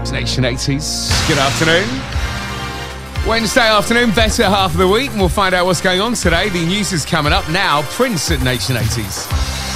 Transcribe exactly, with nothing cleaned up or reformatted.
Nation eighties. Good afternoon. Wednesday afternoon, better half of the week, and we'll find out what's going on today. The news is coming up now. Prince at Nation eighties.